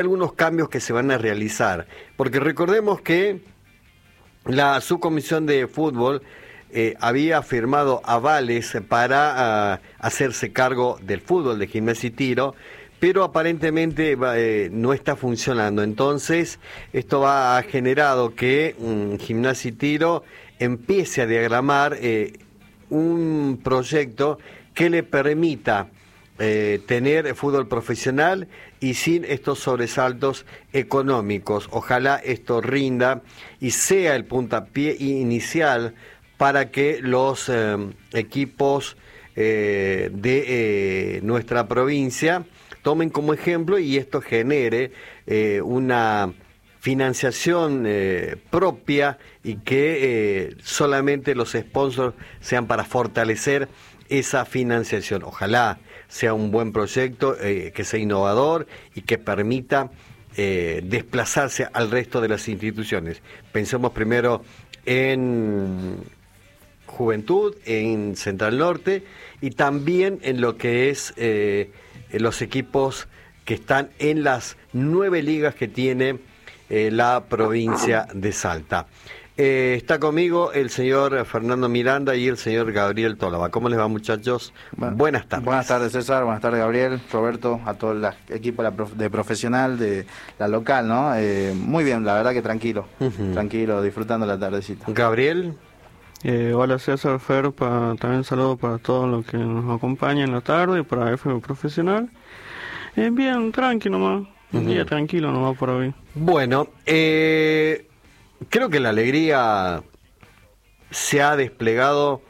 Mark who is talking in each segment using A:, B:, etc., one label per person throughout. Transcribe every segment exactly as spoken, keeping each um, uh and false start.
A: algunos cambios que se van a realizar, porque recordemos que la subcomisión de fútbol eh, había firmado avales para uh, hacerse cargo del fútbol de Gimnasia y Tiro, pero aparentemente eh, no está funcionando. Entonces, esto va a generado que um, Gimnasia y Tiro empiece a diagramar eh, un proyecto que le permita eh, tener fútbol profesional y sin estos sobresaltos económicos. Ojalá esto rinda y sea el puntapié inicial para que los eh, equipos eh, de eh, nuestra provincia tomen como ejemplo y esto genere eh, una financiación eh, propia y que eh, solamente los sponsors sean para fortalecer esa financiación. Ojalá sea un buen proyecto, eh, que sea innovador y que permita eh, desplazarse al resto de las instituciones. Pensemos primero en Juventud, en Central Norte y también en lo que es eh, los equipos que están en las nueve ligas que tiene eh, la provincia de Salta. Eh, está conmigo el señor Fernando Miranda y el señor Gabriel Tólava. ¿Cómo les va, muchachos?
B: Bueno,
A: buenas tardes.
B: Buenas tardes, César. Buenas tardes, Gabriel, Roberto, a todo el equipo de profesional de la local, ¿no? Eh, muy bien, la verdad que tranquilo, uh-huh. tranquilo, disfrutando la tardecita.
A: Gabriel.
C: Eh, hola César, Fer, para, también saludo para todos los que nos acompañan en la tarde y para F M Profesional. Eh, bien, tranquilo nomás, un uh-huh. día tranquilo nomás por hoy.
A: Bueno, eh, creo que la alegría se ha desplegado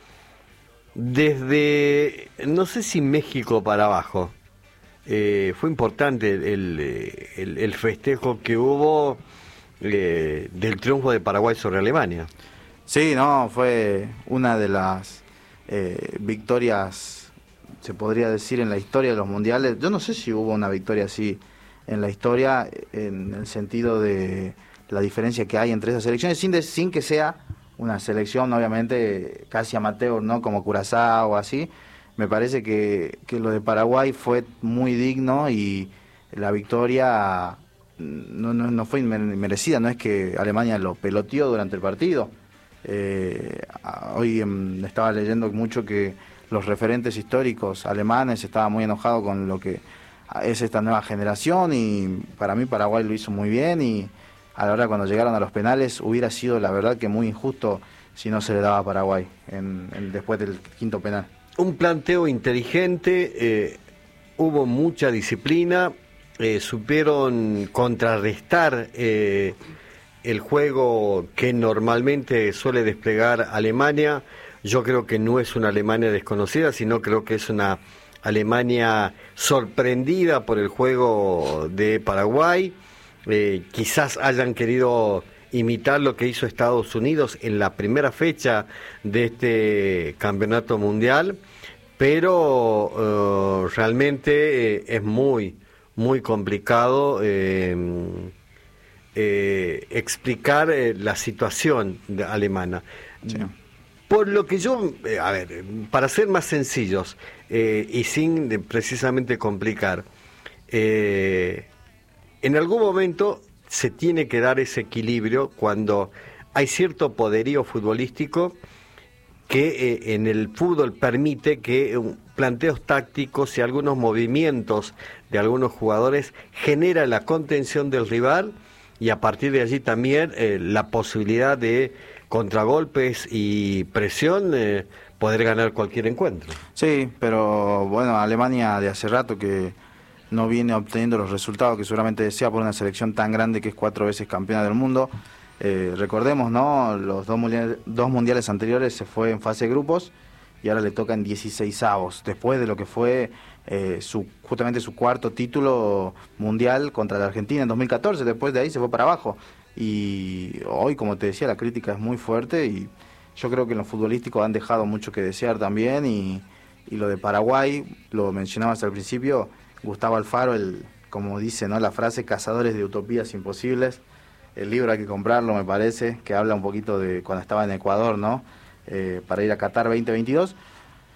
A: desde, no sé si México para abajo. Eh, fue importante el, el, el festejo que hubo eh, del triunfo de Paraguay sobre Alemania.
B: Sí, no, fue una de las eh, victorias, se podría decir, en la historia de los mundiales. Yo no sé si hubo una victoria así en la historia, en el sentido de la diferencia que hay entre esas selecciones, sin, de, sin que sea una selección, obviamente, casi amateur, ¿no? Como Curazao o así. Me parece que, que lo de Paraguay fue muy digno y la victoria no, no, no fue merecida, no es que Alemania lo peloteó durante el partido. Eh, hoy um, estaba leyendo mucho que los referentes históricos alemanes estaban muy enojados con lo que es esta nueva generación y para mí Paraguay lo hizo muy bien y a la hora cuando llegaron a los penales hubiera sido la verdad que muy injusto si no se le daba a Paraguay en, en, después del quinto penal.
A: Un planteo inteligente, eh, hubo mucha disciplina, eh, supieron contrarrestar eh, el juego que normalmente suele desplegar Alemania. Yo creo que no es una Alemania desconocida, sino creo que es una Alemania sorprendida por el juego de Paraguay. Eh, quizás hayan querido imitar lo que hizo Estados Unidos en la primera fecha de este campeonato mundial, pero uh, realmente eh, es muy, muy complicado eh, Eh, explicar eh, la situación de alemana. Sí. Por lo que yo, eh, a ver, para ser más sencillos eh, y sin de, precisamente complicar, eh, en algún momento se tiene que dar ese equilibrio cuando hay cierto poderío futbolístico que eh, en el fútbol permite que um, planteos tácticos y algunos movimientos de algunos jugadores genera la contención del rival y a partir de allí también eh, la posibilidad de contragolpes y presión eh, poder ganar cualquier encuentro.
B: Sí, pero bueno, Alemania de hace rato que no viene obteniendo los resultados que seguramente desea por una selección tan grande que es cuatro veces campeona del mundo. Eh, recordemos, ¿no? Los dos mundiales, dos mundiales anteriores se fue en fase de grupos y ahora le tocan dieciseisavos, después de lo que fue eh, su justamente su cuarto título mundial contra la Argentina en dos mil catorce, después de ahí se fue para abajo. Y hoy, como te decía, la crítica es muy fuerte y yo creo que en lo futbolístico han dejado mucho que desear también y, y lo de Paraguay, lo mencionabas al principio, Gustavo Alfaro, el, como dice, ¿no? La frase cazadores de utopías imposibles. El libro hay que comprarlo, me parece, que habla un poquito de cuando estaba en Ecuador, ¿no? Eh, para ir a Qatar veinte veintidós.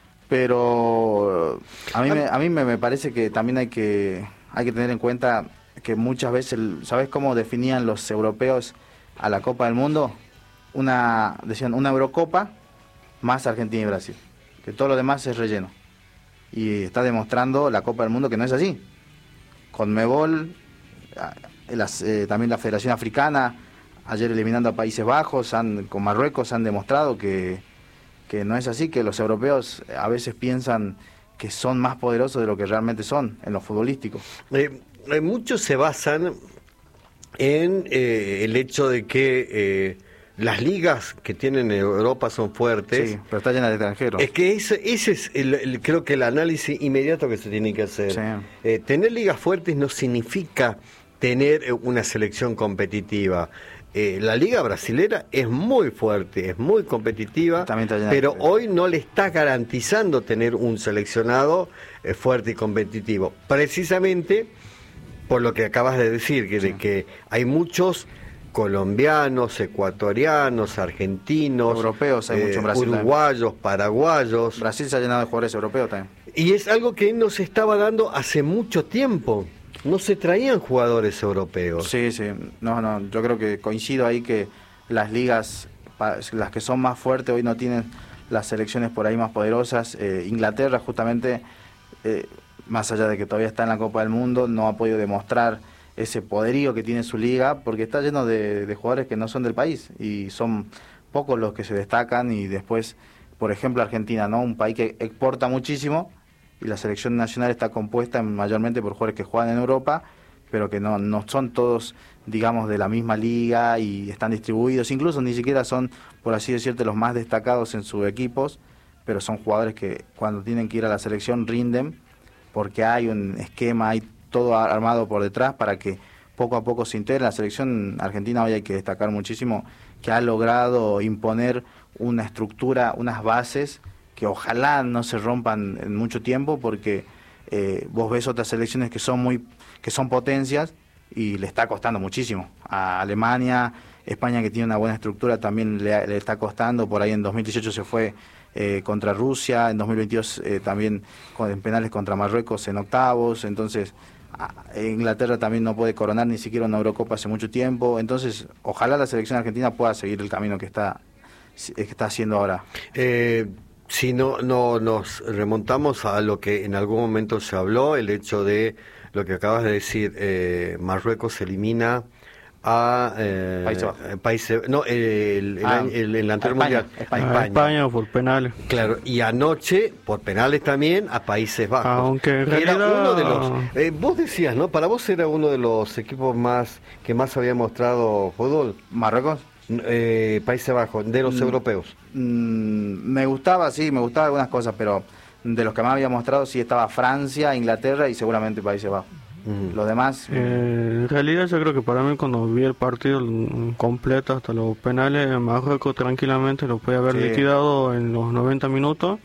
B: Pero a mí, me, a mí me, me parece que también hay que, hay que tener en cuenta que muchas veces, ¿sabes cómo definían los europeos a la Copa del Mundo? Una, decían, una Eurocopa más Argentina y Brasil, que todo lo demás es relleno. Y está demostrando la Copa del Mundo que no es así. Conmebol, las, eh, también la Federación Africana, ayer eliminando a Países Bajos, han, con Marruecos, han demostrado que, que no es así, que los europeos a veces piensan que son más poderosos de lo que realmente son en lo futbolístico.
A: Eh, eh, muchos se basan en eh, el hecho de que eh, las ligas que tienen en Europa son fuertes.
B: Sí, pero está llena de extranjeros.
A: Es que ese, ese es el, el- creo que el análisis inmediato que se tiene que hacer.
B: Sí.
A: Eh, tener ligas fuertes no significa tener eh, una selección competitiva. Eh, la liga brasilera es muy fuerte, es muy competitiva,
B: También está llena de
A: pero
B: extranjeros.
A: hoy no le está garantizando tener un seleccionado eh, fuerte y competitivo. Precisamente por lo que acabas de decir, que,
B: Sí.
A: de que hay muchos colombianos, ecuatorianos, argentinos,
B: Europeos hay mucho en Brasil también.
A: uruguayos, paraguayos,
B: Brasil se ha llenado de jugadores europeos también.
A: y es algo que no se estaba dando hace mucho tiempo. No se traían jugadores europeos.
B: Sí, sí, no, no, yo creo que coincido ahí que las ligas, pa- las que son más fuertes hoy no tienen las selecciones por ahí más poderosas. Eh, Inglaterra justamente, eh, más allá de que todavía está en la Copa del Mundo, no ha podido demostrar ese poderío que tiene su liga porque está lleno de, de jugadores que no son del país y son pocos los que se destacan. Y después, por ejemplo, Argentina, ¿no? Un país que exporta muchísimo y la selección nacional está compuesta mayormente por jugadores que juegan en Europa, pero que no, no son todos, digamos, de la misma liga y están distribuidos, incluso ni siquiera son, por así decirte, los más destacados en sus equipos, pero son jugadores que cuando tienen que ir a la selección rinden, porque hay un esquema, hay todo armado por detrás para que poco a poco se integre. La selección argentina hoy hay que destacar muchísimo que ha logrado imponer una estructura, unas bases que ojalá no se rompan en mucho tiempo, porque eh, vos ves otras selecciones que son muy que son potencias y le está costando muchísimo. A Alemania, España, que tiene una buena estructura, también le, le está costando. Por ahí en dos mil dieciocho se fue eh, contra Rusia, en dos mil veintidós eh, también con, en penales contra Marruecos en octavos. Entonces a, Inglaterra también no puede coronar ni siquiera una Eurocopa hace mucho tiempo. Entonces ojalá la selección argentina pueda seguir el camino que está, que está haciendo ahora.
A: Eh, si no, no nos remontamos a lo que en algún momento se habló, el hecho de lo que acabas de decir, eh, Marruecos elimina a eh,
B: Países Bajos.
A: eh, países, no, el, el,
B: Ah,
A: el, el, el anterior
B: España,
A: mundial,
B: España.
C: A España por penales.
A: Claro, y anoche, por penales también, a Países Bajos.
C: Aunque en
A: Que era
C: realidad-
A: uno de los... eh, vos decías, ¿no? Para vos era uno de los equipos más que más había mostrado fútbol.
B: ¿Marruecos?
A: Eh, Países Bajos, de los
B: Mm.
A: europeos.
B: Mm, me gustaba, sí, me gustaban algunas cosas, pero de los que más había mostrado sí estaba Francia, Inglaterra y seguramente Países Bajos.
A: Ujú.
B: Los demás,
C: Eh, en realidad yo creo que para mí cuando vi el partido mm, completo hasta los penales, Marruecos tranquilamente lo puede haber
B: Sí.
C: liquidado en los noventa minutos.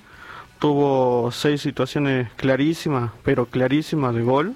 C: Tuvo seis situaciones clarísimas, pero clarísimas de gol.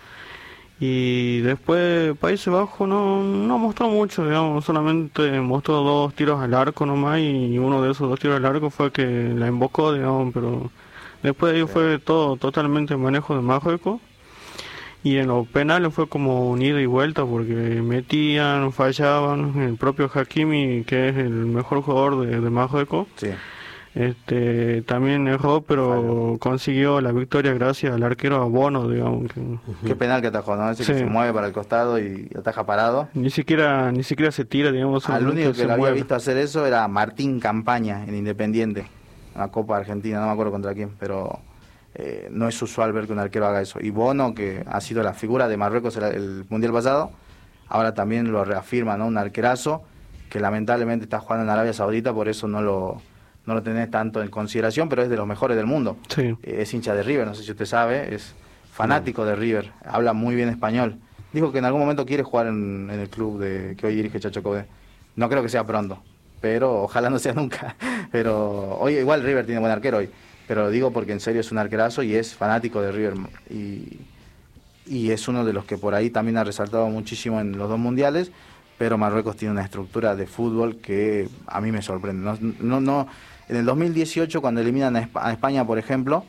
C: Y después Países Bajos no, no mostró mucho, digamos, solamente mostró dos tiros al arco nomás, y uno de esos dos tiros al arco fue que la invocó, digamos, pero después de ahí fue todo totalmente manejo de Marruecos. Y en los penales fue como un ida y vuelta porque metían, fallaban. El propio Hakimi, que es el mejor jugador de, de Marruecos,
B: sí.
C: este, también erró, pero consiguió la victoria gracias al arquero Bono, digamos. Que
B: Qué penal que atajó, ¿no? Ese
C: Sí.
B: que se mueve para el costado y ataja parado.
C: ni siquiera ni siquiera se tira, digamos.
B: Al
C: solamente
B: único que
C: se
B: lo había
C: mueve.
B: visto hacer eso era Martín Campaña en Independiente, una Copa Argentina, no me acuerdo contra quién, pero eh, no es usual ver que un arquero haga eso. Y Bono, que ha sido la figura de Marruecos el, el Mundial pasado, ahora también lo reafirma, ¿no? Un arquerazo que lamentablemente está jugando en Arabia Saudita, por eso no lo, no lo tenés tanto en consideración, pero es de los mejores del mundo.
C: Sí.
B: Eh, es hincha de River, no sé si usted sabe, es fanático de River, habla muy bien español. Dijo que en algún momento quiere jugar en, en el club de que hoy dirige Chacho Coudet. No creo que sea pronto, pero ojalá no sea nunca. Pero hoy igual River tiene buen arquero hoy, pero lo digo porque en serio es un arquerazo y es fanático de River, y, y es uno de los que por ahí también ha resaltado muchísimo en los dos mundiales. Pero Marruecos tiene una estructura de fútbol que a mí me sorprende. No, no, no, en el dos mil dieciocho, cuando eliminan a Esp- a España, por ejemplo,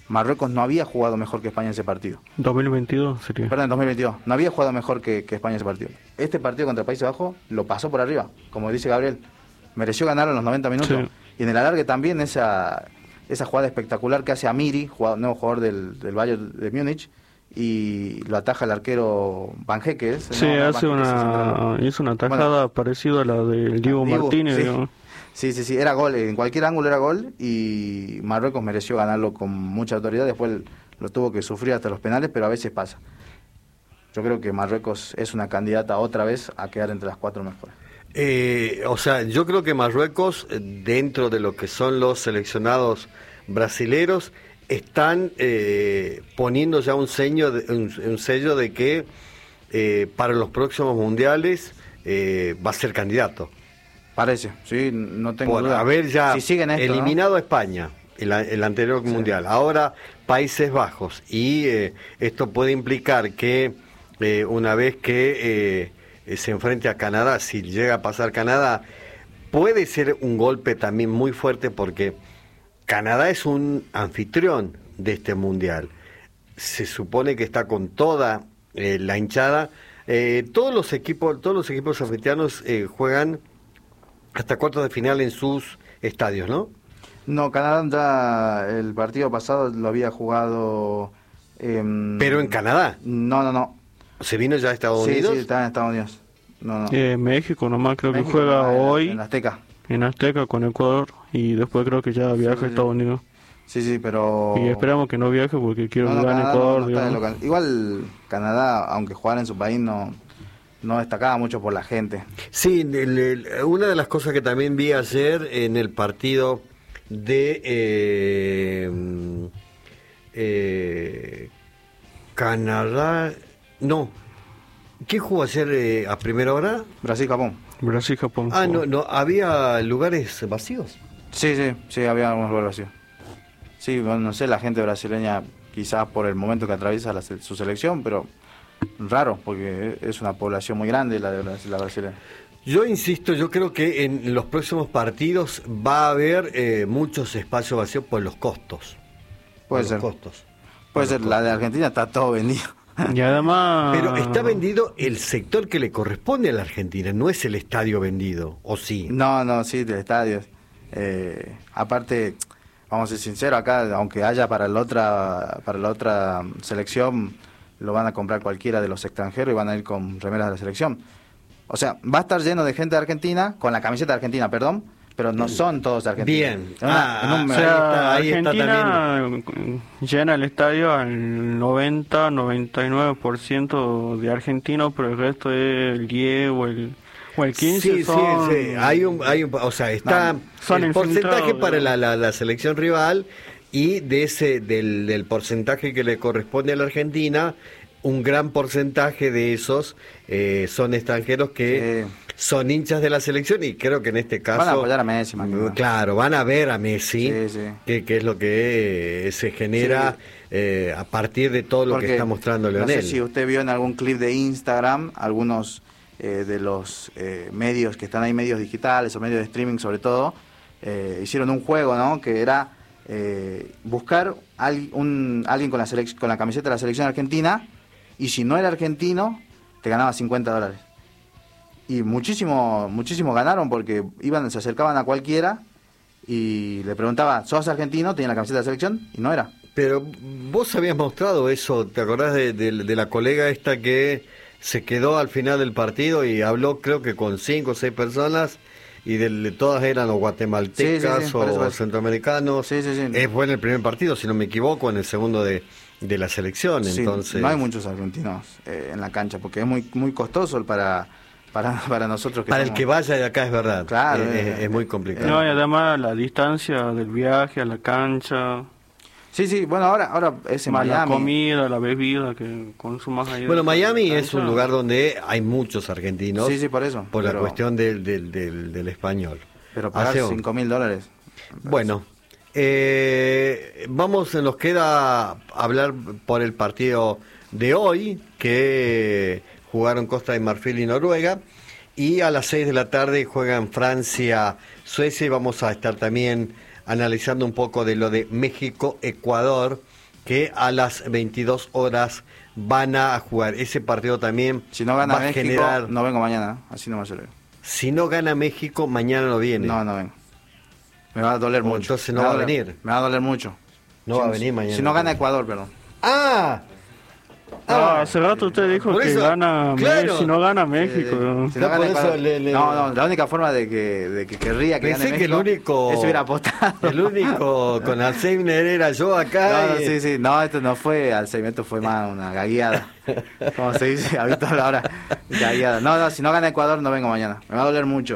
B: Marruecos no había jugado mejor que España ese partido.
C: dos mil veintidós sería.
B: Perdón, dos mil veintidós. No había jugado mejor que, que España ese partido. Este partido contra Países Bajos lo pasó por arriba, como dice Gabriel. Mereció ganar en los noventa minutos.
C: Sí.
B: Y en el alargue también esa, esa jugada espectacular que hace Amiri, jugador, nuevo jugador del, del Bayern de Múnich, y lo ataja el arquero Van Heeke.
C: Sí,
B: no, no,
C: hace
B: Van Heeke,
C: una,
B: sí,
C: hizo una tajada
B: bueno,
C: parecida a la del Diego
B: Diego,
C: Martínez.
B: sí.
C: Digamos.
B: Sí, sí, sí, era gol, en cualquier ángulo era gol y Marruecos mereció ganarlo con mucha autoridad, después lo tuvo que sufrir hasta los penales, pero a veces pasa. Yo creo que Marruecos es una candidata otra vez a quedar entre las cuatro mejores.
A: Eh, o sea, yo creo que Marruecos, dentro de lo que son los seleccionados brasileros, están eh, poniendo ya un, seño de, un, un sello de que eh, para los próximos mundiales eh, va a ser candidato.
B: Parece, sí, no tengo
A: Por
B: duda.
A: haber ya
B: si siguen esto,
A: eliminado
B: ¿no?
A: a España, el, el anterior
B: Sí.
A: mundial, ahora Países Bajos, y eh, esto puede implicar que eh, una vez que eh, se enfrente a Canadá, si llega a pasar Canadá, puede ser un golpe también muy fuerte porque Canadá es un anfitrión de este mundial. Se supone que está con toda eh, la hinchada. Eh, todos los equipos, todos los equipos anfitrianos eh, juegan hasta cuartos de final en sus estadios, ¿no?
B: No, Canadá ya el partido pasado lo había jugado... Eh,
A: Pero en Canadá.
B: No, no, no.
A: ¿Se vino ya a Estados
B: sí,
A: Unidos?
B: Sí, está en Estados Unidos. No, no.
C: Eh, México nomás creo
B: México,
C: que juega
B: no, en-
C: hoy
B: En Azteca.
C: en Azteca con Ecuador y después creo que ya viaja
B: sí,
C: a Estados
B: sí.
C: Unidos.
B: Sí, sí, pero...
C: Y esperamos que no viaje porque quiero
B: No, no,
C: jugar en
B: Canadá no,
C: Ecuador.
B: no está de
C: digamos.
B: local. Igual Canadá, aunque jugara en su país, no, no destacaba mucho por la gente.
A: Sí, el- el- una de las cosas que también vi ayer en el partido de eh, eh, Canadá, no, ¿quién jugó ayer eh, a primera hora?
B: Brasil-Japón.
C: Brasil-Japón.
A: Ah,
C: jugó.
A: no, no, había lugares vacíos.
B: Sí, sí, sí, había algunos lugares así. Sí, bueno, no sé, la gente brasileña, quizás por el momento que atraviesa la se- su selección, pero raro, porque es una población muy grande la de Brasil, la brasileña.
A: Yo insisto, yo creo que en los próximos partidos va a haber eh, muchos espacios vacíos por los costos.
B: Puede
A: Por
B: ser.
A: los costos.
B: Puede ser, la de Argentina está todo vendido.
C: Y además...
A: Pero está vendido el sector que le corresponde a la Argentina, no es el estadio vendido, ¿o sí?
B: No, no, sí, del estadio. Eh, aparte, vamos a ser sinceros, acá, aunque haya para la otra, para la otra selección, lo van a comprar cualquiera de los extranjeros y van a ir con remeras de la selección. O sea, va a estar lleno de gente de Argentina, con la camiseta de Argentina, perdón, pero no son todos de Argentina.
A: Bien.
B: En una-
A: Ah,
B: en un-
C: O
A: ahí
C: sea,
A: está, ahí está
C: Argentina llena el estadio al noventa, noventa y nueve por ciento de argentinos, pero el resto es el diez o el, o el quince.
A: Sí,
C: son...
A: sí, sí. Hay un, hay un, o sea, está
B: No,
C: son
A: el porcentaje
C: infiltrados,
A: para la,
C: digamos.
A: la, la selección rival y de ese del, del porcentaje que le corresponde a la Argentina, un gran porcentaje de esos eh, son extranjeros que
B: Sí.
A: son hinchas de la selección y creo que en este caso
B: Van a apoyar a Messi, más que nada.
A: claro, van a ver a Messi,
B: Sí, sí.
A: Que, que es lo que eh, se genera
B: Sí.
A: eh, a partir de todo lo
B: Porque
A: que está mostrando
B: no
A: Leonel.
B: sé si usted vio en algún clip de Instagram, algunos eh, de los eh, medios que están ahí, medios digitales o medios de streaming sobre todo, eh, hicieron un juego, ¿no? Que era eh, buscar al, un, alguien con la, selec- con la camiseta de la selección argentina y si no era argentino, te ganaba cincuenta dólares. Y muchísimo, muchísimo ganaron porque iban, se acercaban a cualquiera y le preguntaba, ¿sos argentino? Tenía la camiseta de la selección y no era.
A: Pero vos habías mostrado eso, ¿te acordás de, de- de la colega esta que se quedó al final del partido y habló creo que con cinco o seis personas y de, de todas eran o guatemaltecas
B: Sí, sí, sí, por eso,
A: o
B: por eso.
A: centroamericanos?
B: Sí, sí, sí.
A: Eh, fue en el primer partido, si no me equivoco, en el segundo de, de la selección,
B: Sí,
A: entonces...
B: no hay muchos argentinos eh, en la cancha porque es muy muy costoso para para, para nosotros que
A: Para el
B: somos-
A: que vaya de acá es verdad,
B: Claro,
A: es,
B: eh,
A: es- es muy complicado.
C: No, y además la distancia del viaje a la cancha,
B: Sí, sí, bueno, ahora ahora es en
C: más la
B: Miami.
C: comida, la bebida que consumas ahí.
A: Bueno,
C: dentro de
A: Miami
C: la
A: es un
C: cancha.
A: lugar donde hay muchos argentinos
B: Sí, sí, por eso.
A: por la
B: pero-
A: cuestión del, del, del, del español.
B: Pero pagar
A: Hace-
B: cinco mil dólares.
A: Bueno, eh, vamos, nos queda hablar por el partido de hoy, que jugaron Costa de Marfil y Noruega, y a las seis de la tarde juegan Francia, Suecia, y vamos a estar también analizando un poco de lo de México, Ecuador, que a las veintidós horas van a jugar. Ese partido también
B: si no gana
A: va
B: México,
A: a generar...
B: no vengo mañana, así no me sirve.
A: Si no gana México, mañana no viene.
B: No, no vengo. Me va a doler
A: O
B: mucho.
A: entonces no
B: Me
A: va a
B: doler-
A: venir.
B: Me va a doler mucho.
A: No
B: Si-
A: va a venir mañana.
B: Si no gana Ecuador, perdón.
A: ¡Ah!
C: Ah, hace rato usted dijo
A: Por
C: que
A: eso,
C: gana
A: claro.
C: Messi, no gana México.
B: Eh, si
A: No,
B: no, gana
A: por eso
B: Ecuador-
A: le- le-
B: no, no, la única forma de que, de que querría que
A: Pensé
B: gane
A: que el
B: México
A: único...
B: es hubiera apostado.
A: El único con Alzheimer era yo acá.
B: No, no,
A: y-
B: sí, sí, no, esto no fue Alzheimer, esto fue más una gagueada. Como se dice habitual ahora, gagueada. No, no, si no gana Ecuador no vengo mañana. Me va a doler mucho.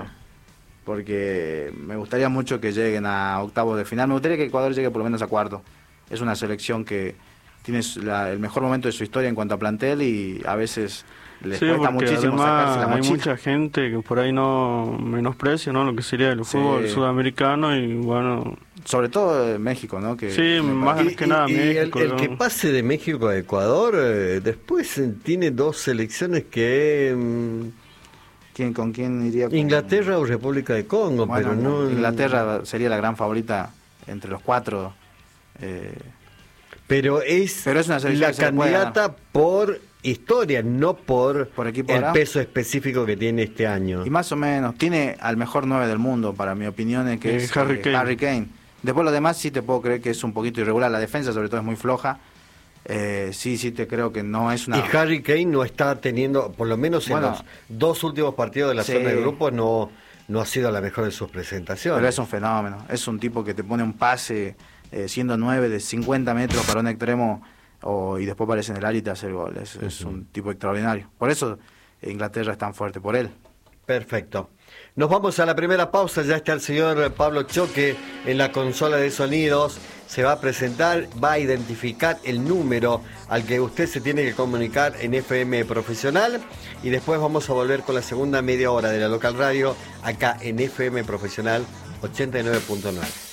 B: Porque me gustaría mucho que lleguen a octavos de final. Me gustaría que Ecuador llegue por lo menos a cuarto. Es una selección que tiene la- el mejor momento de su historia en cuanto a plantel y a veces les
C: Sí,
B: cuesta
C: porque
B: muchísimo sacarse
C: además
B: la
C: hay
B: mochila.
C: mucha gente que por ahí no menosprecia, ¿no? Lo que sería el
B: Sí.
C: fútbol sudamericano y bueno,
B: Sobre todo en México, ¿no? Que
C: Sí,
B: me
C: más
B: parece-
A: Y,
C: que nada
A: y- y el,
C: México,
A: el
C: ¿no?
A: que pase de México a Ecuador, eh, después eh, tiene dos selecciones que... mm,
B: ¿Quién, ¿Con quién iría? Con-
A: Inglaterra o República de Congo,
B: Bueno,
A: pero no...
B: Inglaterra sería la gran favorita entre los cuatro. eh,
A: Pero es,
B: Pero es una selección
A: la
B: que se le puede
A: candidata por historia, no por,
B: Por equipo
A: el
B: ahora.
A: peso específico que tiene este año.
B: Y más o menos, tiene al mejor nueve del mundo, para mi opinión, eh, que
C: Eh,
B: es
C: Harry
B: eh,
C: Kane.
B: Harry Kane. Después lo demás sí te puedo creer que es un poquito irregular. La defensa sobre todo es muy floja. Eh, sí, sí te creo que no es una...
A: Y Harry Kane no está teniendo, por lo menos en
B: Bueno.
A: los dos últimos partidos de la
B: Sí.
A: zona de grupos, no, no ha sido la mejor de sus presentaciones.
B: Pero es un fenómeno. Es un tipo que te pone un pase eh, siendo nueve de cincuenta metros para un extremo o, y después aparece en el área y te hace el gol. Es, es un tipo extraordinario. Por eso eh, Inglaterra es tan fuerte, por él.
A: Perfecto. Nos vamos a la primera pausa. Ya está el señor Pablo Choque en la consola de sonidos. Se va a presentar, va a identificar el número al que usted se tiene que comunicar en F M Profesional. Y después vamos a volver con la segunda media hora de la local radio acá en F M Profesional ochenta y nueve punto nueve.